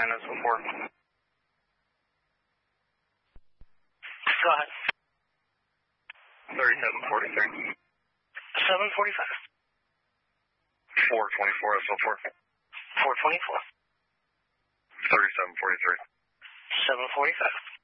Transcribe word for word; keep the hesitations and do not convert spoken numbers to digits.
nine oh four. Go ahead. thirty-seven forty-three. seven forty-five. four twenty-four S O four. four twenty-four. thirty-seven forty-three. seven forty-five.